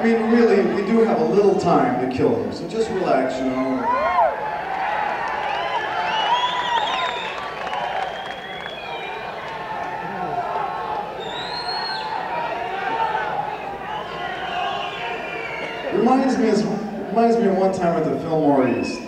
mean, really, we do have a little time to kill him, so just relax, you know. Reminds me of one time at the Fillmore East.